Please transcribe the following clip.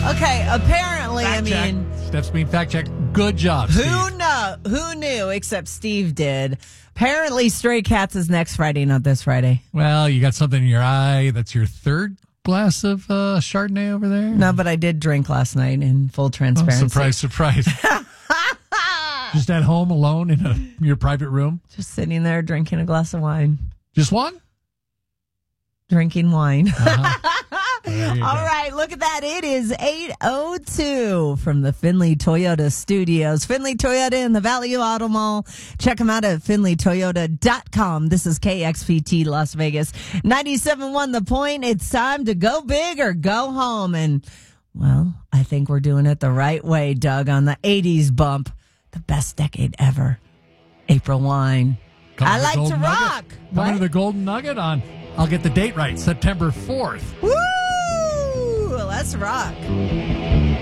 Okay, apparently, Fact check. Steph's being fact check. Good job, Steve. Who knew except Steve did. Apparently, Stray Cats is next Friday, not this Friday. Well, you got something in your eye. That's your third glass of Chardonnay over there? No, but I did drink last night in full transparency. Oh, surprise. Just at home alone in your private room? Just sitting there drinking a glass of wine. Just one? Drinking wine. All right, look at that. It is 8:02 from the Findlay Toyota Studios. Findlay Toyota in the Valley Auto Mall. Check them out at FindlayToyota.com. This is KXPT Las Vegas. 97.1 The Point. It's time to go big or go home. And, well, I think we're doing it the right way, Doug, on the 80s bump. The best decade ever. April Wine. I like to rock. Coming to the Golden Nugget on, I'll get the date right, September 4th. Woo! Let's rock.